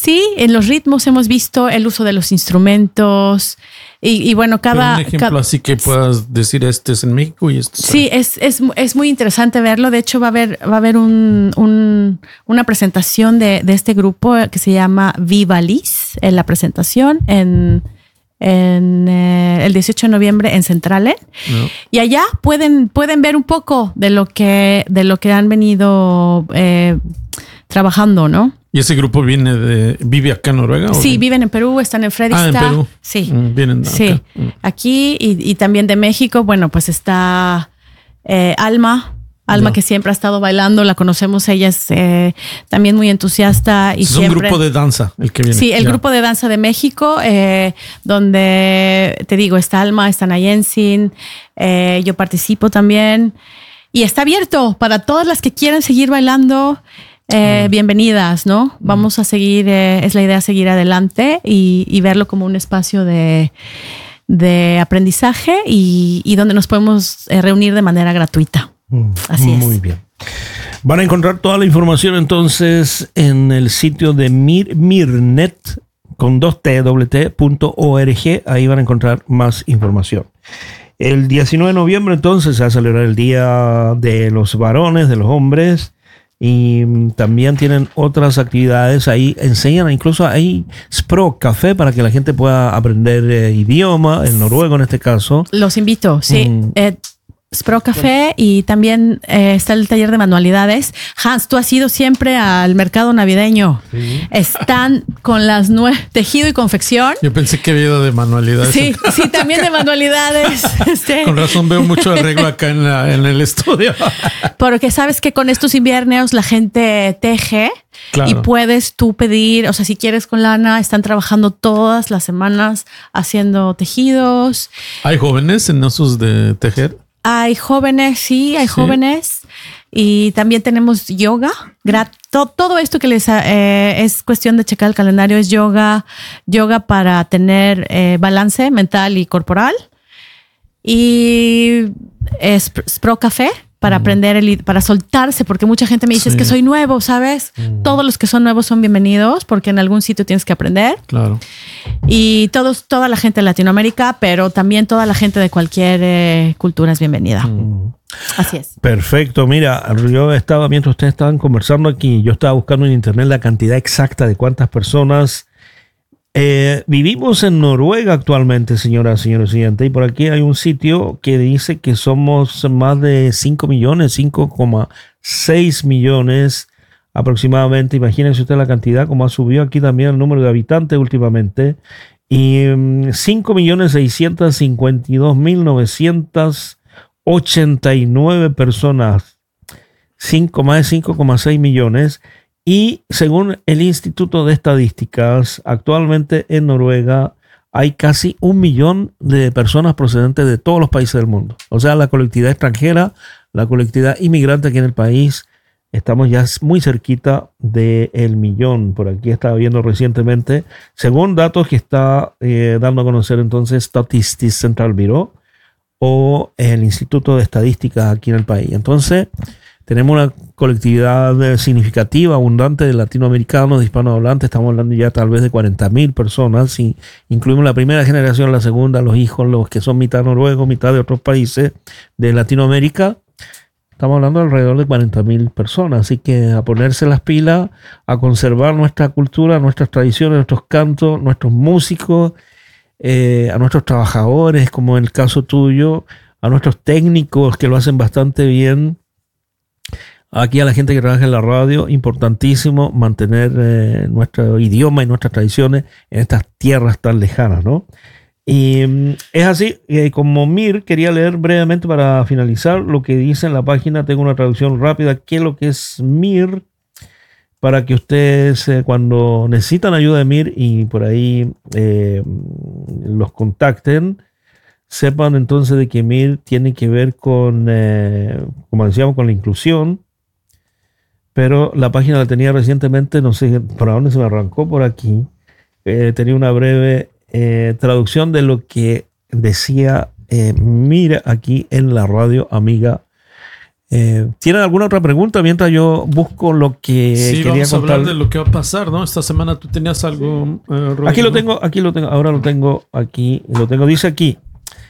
Sí, en los ritmos hemos visto el uso de los instrumentos y bueno, un ejemplo así que puedas decir este es en México y este sí, es muy interesante verlo. De hecho, va a haber una presentación de este grupo que se llama Viva Liz en la presentación en el 18 de noviembre en Centralen. No. Y allá pueden ver un poco de lo que han venido trabajando, ¿no? ¿Y ese grupo vive acá en Noruega? Sí, viven en Perú, están en Fredrikstad. En Perú. Sí. Vienen acá. Sí. Aquí y también de México, bueno, pues está Alma, que siempre ha estado bailando, la conocemos, ella es también muy entusiasta. Y es siempre, un grupo de danza el que viene. Sí, el grupo de danza de México, donde, te digo, está Alma, está Nayensin, yo participo también. Y está abierto para todas las que quieran seguir bailando. Bienvenidas, ¿no? Vamos a seguir, es la idea seguir adelante y verlo como un espacio de aprendizaje y donde nos podemos reunir de manera gratuita. Así es. Muy bien. Van a encontrar toda la información entonces en el sitio de Mirnet con 2t.org. Ahí van a encontrar más información. El 19 de noviembre entonces se va a celebrar el Día de los Varones, de los Hombres. Y también tienen otras actividades. Ahí enseñan, incluso hay Språk Café para que la gente pueda aprender idioma, el noruego en este caso. Los invito, sí. Språk Café y también está el taller de manualidades. Hans, tú has ido siempre al mercado navideño. Sí. Están con las tejido y confección. Yo pensé que había ido de manualidades. Sí, sí, también de manualidades. Con razón veo mucho arreglo acá en el estudio. Porque sabes que con estos inviernos la gente teje. Claro. Y puedes tú pedir, o sea, si quieres con lana, están trabajando todas las semanas haciendo tejidos. ¿Hay jóvenes en esos de tejer? Hay jóvenes, sí, hay jóvenes. Y también tenemos yoga. Todo esto que les es cuestión de checar el calendario es yoga para tener balance mental y corporal. Y Språk Café para aprender, para soltarse, porque mucha gente me dice, es que soy nuevo, ¿sabes? Todos los que son nuevos son bienvenidos, porque en algún sitio tienes que aprender. Claro. Y toda la gente de Latinoamérica, pero también toda la gente de cualquier cultura es bienvenida. Así es. Perfecto. Mira, yo mientras ustedes estaban conversando aquí, yo estaba buscando en internet la cantidad exacta de cuántas personas vivimos en Noruega actualmente, señoras y señores. Y por aquí hay un sitio que dice que somos más de 5 millones, 5,6 millones aproximadamente. Imagínense usted la cantidad, como ha subido aquí también el número de habitantes últimamente. Y 5.652.989 personas, más de 5,6 millones. Y según el Instituto de Estadísticas, actualmente en Noruega hay casi 1 millón de personas procedentes de todos los países del mundo. O sea, la colectividad extranjera, la colectividad inmigrante aquí en el país, estamos ya muy cerquita del millón. Por aquí estaba viendo recientemente, según datos que está dando a conocer entonces Statistics Central Bureau o el Instituto de Estadísticas aquí en el país. Entonces, tenemos una colectividad significativa, abundante de latinoamericanos, de hispanohablantes. Estamos hablando ya tal vez de 40.000 personas. Si incluimos la primera generación, la segunda, los hijos, los que son mitad noruegos, mitad de otros países de Latinoamérica, estamos hablando de alrededor de 40.000 personas. Así que a ponerse las pilas, a conservar nuestra cultura, nuestras tradiciones, nuestros cantos, nuestros músicos, a nuestros trabajadores, como en el caso tuyo, a nuestros técnicos que lo hacen bastante bien. Aquí a la gente que trabaja en la radio, importantísimo mantener nuestro idioma y nuestras tradiciones en estas tierras tan lejanas, ¿no? Y es así, como Mir, quería leer brevemente para finalizar lo que dice en la página. Tengo una traducción rápida. ¿Qué es lo que es Mir? Para que ustedes cuando necesitan ayuda de Mir y por ahí los contacten, sepan entonces de que Mir tiene que ver con, como decíamos, con la inclusión. Pero la página la tenía recientemente, no sé para dónde se me arrancó por aquí. Tenía una breve traducción de lo que decía Mira aquí en la radio amiga ¿Tienen alguna otra pregunta mientras yo busco lo que quería vamos a contar? hablar de lo que va a pasar, ¿no? Esta semana tú tenías algo, Rodrigo. Aquí lo tengo, ahora lo tengo aquí, dice aquí,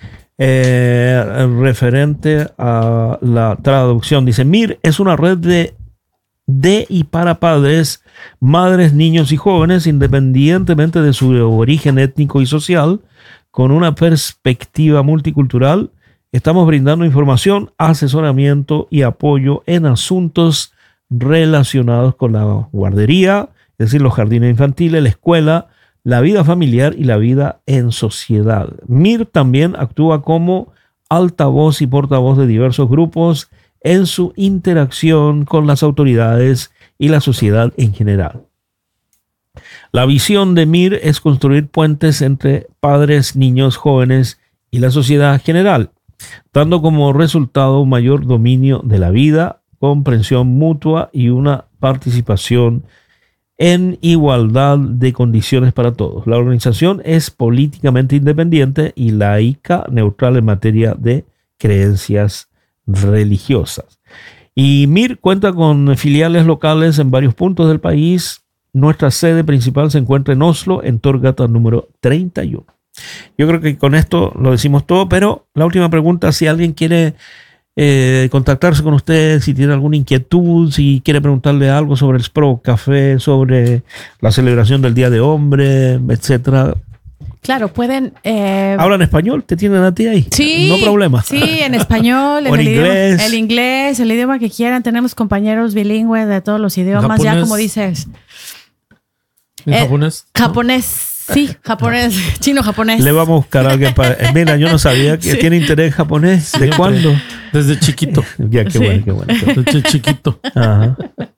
referente a la traducción, dice: MIR es una red de y para padres, madres, niños y jóvenes, independientemente de su origen étnico y social, con una perspectiva multicultural. Estamos brindando información, asesoramiento y apoyo en asuntos relacionados con la guardería, es decir, los jardines infantiles, la escuela, la vida familiar y la vida en sociedad. MIR también actúa como altavoz y portavoz de diversos grupos en su interacción con las autoridades y la sociedad en general. La visión de MIR es construir puentes entre padres, niños, jóvenes y la sociedad general, dando como resultado un mayor dominio de la vida, comprensión mutua y una participación en igualdad de condiciones para todos. La organización es políticamente independiente y laica, neutral en materia de creencias religiosas. Y MIR cuenta con filiales locales en varios puntos del país. Nuestra sede principal se encuentra en Oslo, en Torgata número 31. Yo creo que con esto lo decimos todo, pero la última pregunta: si alguien quiere contactarse con usted, si tiene alguna inquietud, si quiere preguntarle algo sobre el Sprott Café, sobre la celebración del Día de Hombre, etcétera. Claro, pueden... ¿Hablan español? ¿Te tienen a ti ahí? Sí. No problema. Sí, en español, o en inglés. El inglés, el idioma que quieran. Tenemos compañeros bilingües de todos los idiomas. Ya como dices. ¿En japonés? Japonés. Sí, japonés, chino-japonés. Le vamos a buscar a alguien para... Mira, yo no sabía que tiene interés en japonés. ¿De cuándo? Desde chiquito. Ya, qué bueno, qué bueno. Desde chiquito. Ajá.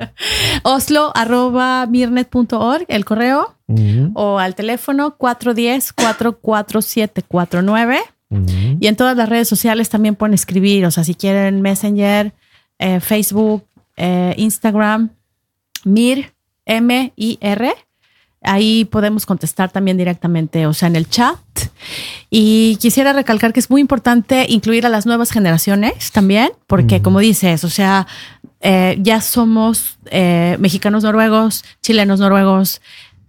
Oslo@mirnet.org, el correo, o al teléfono 410-44749. Y en todas las redes sociales también pueden escribir, o sea, si quieren Messenger, Facebook, Instagram, MIR, M-I-R. Ahí podemos contestar también directamente, o sea, en el chat. Y quisiera recalcar que es muy importante incluir a las nuevas generaciones también, porque como dices, o sea, ya somos mexicanos noruegos, chilenos noruegos,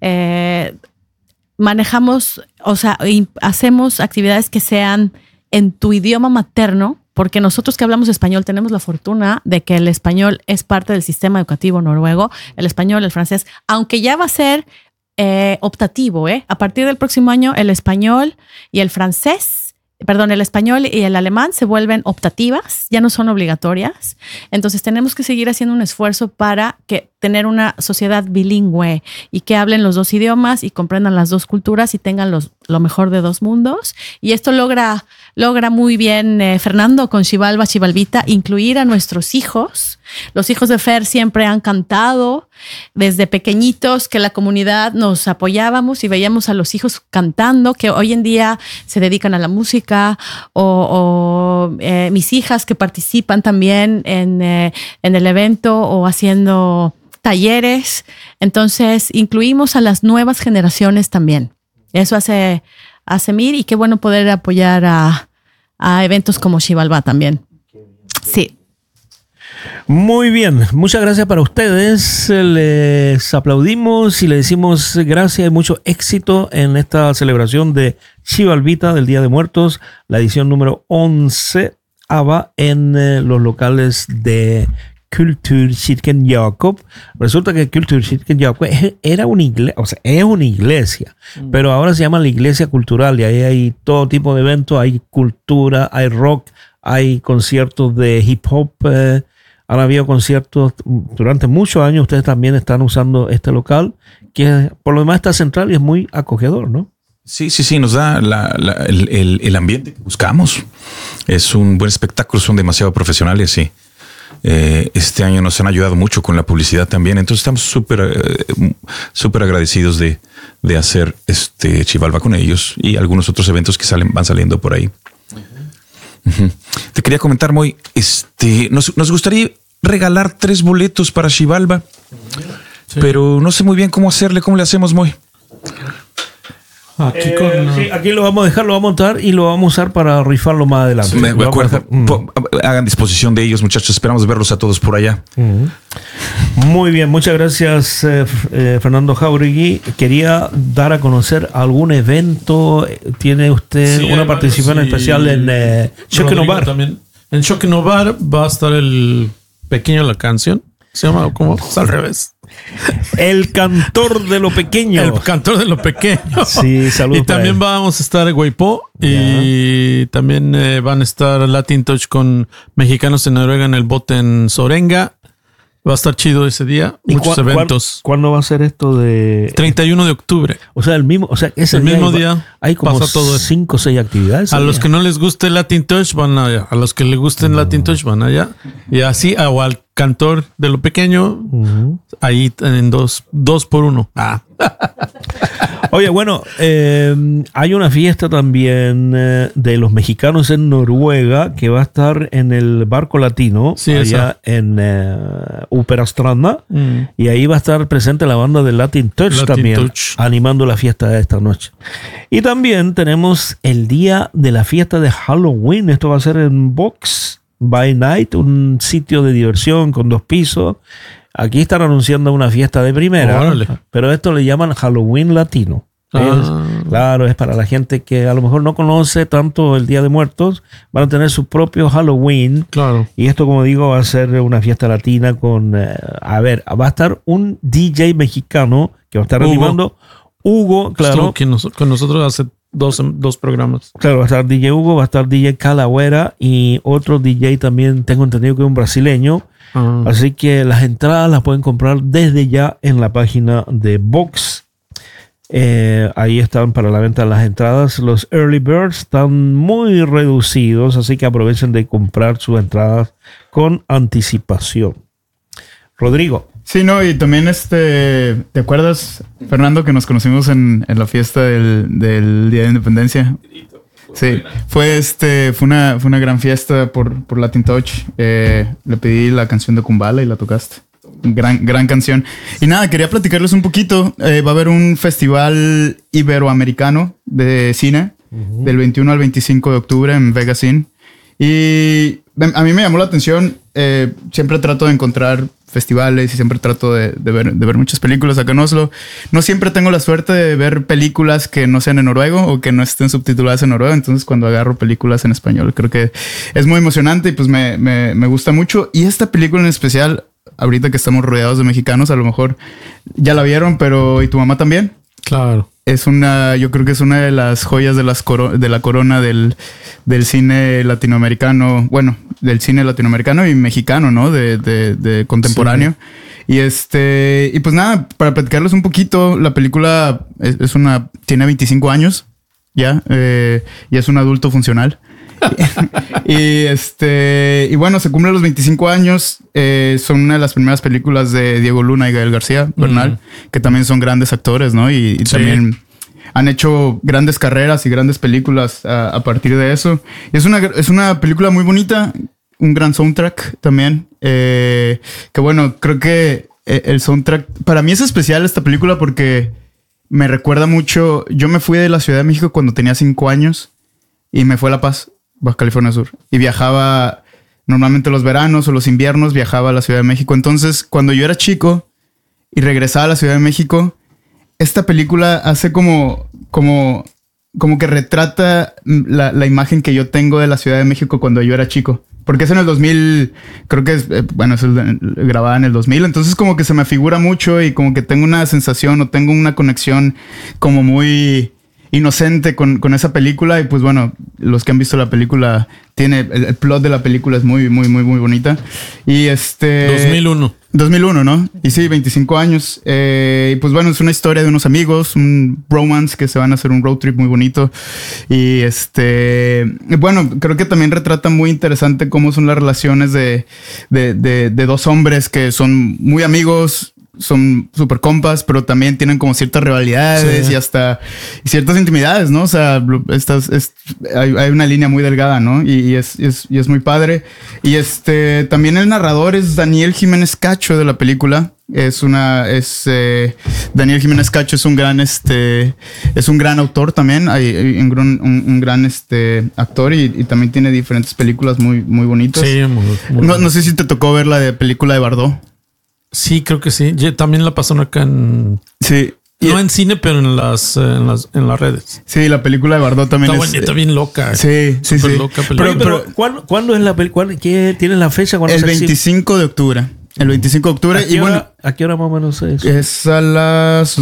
manejamos, o sea, hacemos actividades que sean en tu idioma materno, porque nosotros que hablamos español tenemos la fortuna de que el español es parte del sistema educativo noruego, el español, el francés, aunque ya va a ser optativo, a partir del próximo año el español y el francés, el español y el alemán se vuelven optativas, ya no son obligatorias. Entonces tenemos que seguir haciendo un esfuerzo para tener una sociedad bilingüe y que hablen los dos idiomas y comprendan las dos culturas y tengan lo mejor de dos mundos. Y esto logra muy bien Fernando con Xibalba, Xibalbita, incluir a nuestros hijos. Los hijos de Fer siempre han cantado desde pequeñitos, que la comunidad nos apoyábamos y veíamos a los hijos cantando, que hoy en día se dedican a la música, o mis hijas que participan también en el evento o haciendo talleres. Entonces incluimos a las nuevas generaciones también. Eso hace MIR, y qué bueno poder apoyar a eventos como Xibalba también. Sí. Muy bien, muchas gracias para ustedes. Les aplaudimos y les decimos gracias y mucho éxito en esta celebración de Xibalbita del Día de Muertos, la edición número 11 ABA en los locales de Kulturkirken Jakob. Resulta que Kulturkirken Jakob era una iglesia, o sea, es una iglesia, pero ahora se llama la Iglesia Cultural, y ahí hay todo tipo de eventos, hay cultura, hay rock, hay conciertos de hip hop, han habido conciertos durante muchos años. Ustedes también están usando este local, que por lo demás está central y es muy acogedor, ¿no? Sí, nos da el ambiente que buscamos. Es un buen espectáculo, son demasiado profesionales, sí. Este año nos han ayudado mucho con la publicidad también, entonces estamos súper agradecidos de hacer Xibalba con ellos y algunos otros eventos que van saliendo por ahí. Te quería comentar, Moy, nos gustaría regalar 3 boletos para Xibalba, pero no sé muy bien cómo le hacemos, Moy. Aquí con... Sí, aquí lo vamos a dejar, lo vamos a montar y lo vamos a usar para rifarlo más adelante. Me acuerdo. Hagan disposición de ellos, muchachos. Esperamos verlos a todos por allá. Muy bien, muchas gracias, Fernando Jauregui. Quería dar a conocer algún evento. ¿Tiene usted una participación especial en Shock Bar? También. En Shock Bar va a estar el pequeño La Canción. ¿Se llama? ¿Cómo? Es al revés. El cantor de lo pequeño. El cantor de lo pequeño. Sí, saludos. Y también vamos a estar Guaipó. Y también van a estar Latin Touch con mexicanos en Noruega en el bote en Sorenga. Va a estar chido ese día. Muchos eventos. ¿Cuándo va a ser esto de...? 31 de octubre. O sea, ese mismo día hay como pasa todo 5 o 6 actividades. A los que no les guste Latin Touch van allá. A los que les gusten Latin Touch van allá. Y así, o al cantor de lo pequeño, ahí en dos por uno. Oye, bueno, hay una fiesta también de los mexicanos en Noruega que va a estar en el Barco Latino, allá en Uperastranda, y ahí va a estar presente la banda de Latin Touch también, animando la fiesta de esta noche. Y también tenemos el día de la fiesta de Halloween. Esto va a ser en Box by Night, un sitio de diversión con 2 pisos. Aquí están anunciando una fiesta de primera, pero esto le llaman Halloween Latino. Claro, es para la gente que a lo mejor no conoce tanto el Día de Muertos. Van a tener su propio Halloween. Claro. Y esto, como digo, va a ser una fiesta latina con... va a estar un DJ mexicano que va a estar animando. Hugo, claro. Estuvo con nosotros hace dos programas. Claro, va a estar DJ Hugo, va a estar DJ Calavera y otro DJ también, tengo entendido que es un brasileño. Así que las entradas las pueden comprar desde ya en la página de Vox. Ahí están para la venta las entradas. Los early birds están muy reducidos, así que aprovechen de comprar sus entradas con anticipación. Rodrigo. Sí, no, y también ¿te acuerdas, Fernando, que nos conocimos en la fiesta del Día de Independencia? Sí, fue una gran fiesta por Latin Touch. Le pedí la canción de Kumbala y la tocaste. Gran canción. Y nada, quería platicarles un poquito. Va a haber un festival iberoamericano de cine del 21 al 25 de octubre en Vegas Cine. Y a mí me llamó la atención. Siempre trato de encontrar festivales y siempre trato de ver muchas películas acá en Oslo. No siempre tengo la suerte de ver películas que no sean en noruego o que no estén subtituladas en noruego. Entonces, cuando agarro películas en español, creo que es muy emocionante y pues me gusta mucho. Y esta película en especial, ahorita que estamos rodeados de mexicanos, a lo mejor ya la vieron, pero ¿y tu mamá también? Claro. Yo creo que es una de las joyas de la corona del cine latinoamericano, bueno, del cine latinoamericano y mexicano, ¿no? De contemporáneo. Sí. Y pues nada, para platicarles un poquito, la película tiene 25 años ya, y es un adulto funcional. y bueno, se cumplen los 25 años. Son una de las primeras películas de Diego Luna y Gael García Bernal, que también son grandes actores, ¿no? Y sí, también han hecho grandes carreras y grandes películas a partir de eso. Y es una película muy bonita, un gran soundtrack también. Que bueno, creo que el soundtrack para mí es especial esta película porque me recuerda mucho. Yo me fui de la Ciudad de México cuando tenía 5 años y me fue a La Paz, Baja California Sur, y viajaba normalmente los veranos o los inviernos, viajaba a la Ciudad de México. Entonces, cuando yo era chico y regresaba a la Ciudad de México, esta película hace como que retrata la imagen que yo tengo de la Ciudad de México cuando yo era chico. Porque es en el 2000, creo que es grabada en el 2000. Entonces como que se me figura mucho y como que tengo una sensación o tengo una conexión como muy inocente con esa película. Y pues bueno, los que han visto la película, el plot de la película es muy, muy, muy, muy bonita. Y 2001, ¿no? Y sí, 25 años. Y pues bueno, es una historia de unos amigos, un bromance que se van a hacer un road trip muy bonito. Y bueno, creo que también retrata muy interesante cómo son las relaciones de dos hombres que son muy amigos, son súper compas, pero también tienen como ciertas rivalidades y hasta ciertas intimidades, ¿no? O sea, hay una línea muy delgada, ¿no? Y es muy padre. Y también el narrador es Daniel Jiménez Cacho de la película. Daniel Jiménez Cacho es un gran autor también, un gran actor y también tiene diferentes películas muy, muy bonitas. Sí, no sé si te tocó ver la de película de Bardot. Sí, creo que sí. También la pasaron acá en... Sí. No en cine, pero en las redes. Sí, la película de Bardot también está bien loca. Sí. Loca película. Pero ¿cuándo es la película? ¿Tienes la fecha? El 25 de octubre. El 25 de octubre. ¿A qué hora más o menos es? Es a las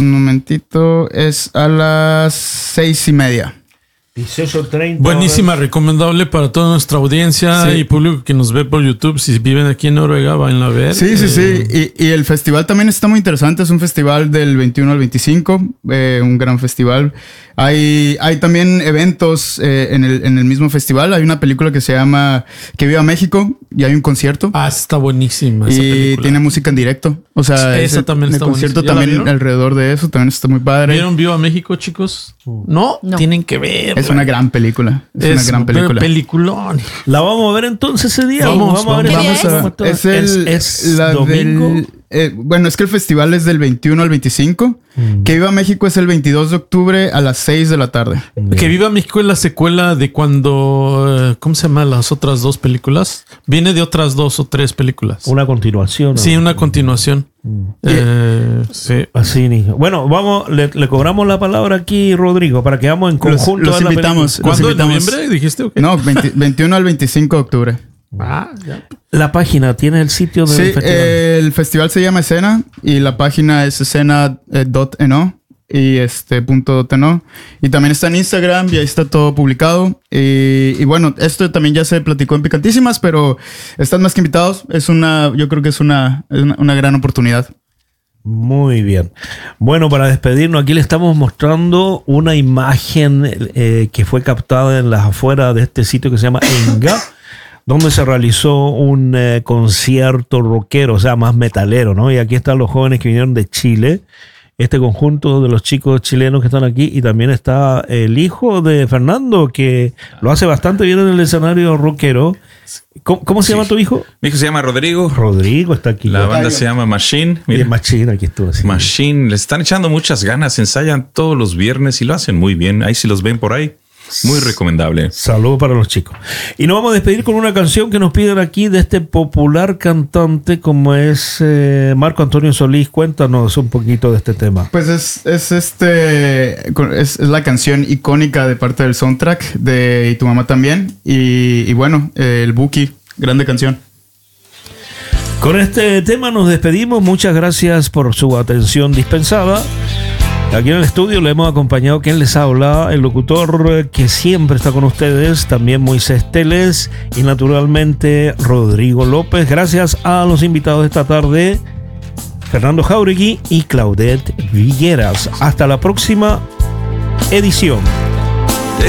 6:30. 18:30. Buenísima, recomendable para toda nuestra audiencia y público que nos ve por YouTube. Si viven aquí en Noruega, vayan a ver. Sí. Y el festival también está muy interesante. Es un festival del 21 al 25. Un gran festival. Hay también eventos en el mismo festival. Hay una película que se llama Que Viva México y hay un concierto. Está buenísima esa y película. tiene música en directo. O sea, esa también está el concierto también alrededor de eso también está muy padre. ¿Vieron Viva México, chicos? No, tienen que ver. Es una gran película. Es una gran película. Peliculón. La vamos a ver entonces ese día. Vamos a ver. Es domingo. Bueno, es que el festival es del 21 al 25. Que Viva México es el 22 de octubre a las 6 de la tarde. Que Viva México es la secuela de cuando... ¿Cómo se llaman las otras dos películas? Viene de otras 2 o 3 películas. Una continuación. Sí, una continuación. Sí. Así, niño. Bueno, le cobramos la palabra aquí, Rodrigo, para que vamos en conjunto. Los invitamos. ¿Cuándo? ¿En noviembre dijiste? Okay. No, 21 al 25 de octubre. Ya. La página tiene el sitio del festival. El festival se llama Escena y la página es escena.no y .no y también está en Instagram y ahí está todo publicado y bueno, esto también ya se platicó en Picantísimas, pero están más que invitados. Yo creo que es una gran oportunidad. Muy bien. Bueno, para despedirnos, aquí le estamos mostrando una imagen que fue captada en las afueras de este sitio que se llama Enga, donde se realizó un concierto rockero, o sea, más metalero, ¿no? Y aquí están los jóvenes que vinieron de Chile, este conjunto de los chicos chilenos que están aquí, y también está el hijo de Fernando, que lo hace bastante bien en el escenario rockero. ¿Cómo se llama tu hijo? Mi hijo se llama Rodrigo. Rodrigo está aquí. La banda se llama Machine. Mira. Machine, aquí estuvo. Así. Machine, les están echando muchas ganas, ensayan todos los viernes y lo hacen muy bien. Ahí si los ven por ahí. Muy recomendable. Saludos para los chicos. Y nos vamos a despedir con una canción que nos piden aquí de este popular cantante como es Marco Antonio Solís. Cuéntanos un poquito de este tema. Pues es la canción icónica de parte del soundtrack de Y tu mamá también. Y bueno, el Buki, grande canción. Con este tema nos despedimos. Muchas gracias por su atención dispensada. Aquí en el estudio le hemos acompañado quien les habla, el locutor que siempre está con ustedes, también Moisés Teles y naturalmente Rodrigo López. Gracias a los invitados de esta tarde, Fernando Jauregui y Claudette Villeras. Hasta la próxima edición.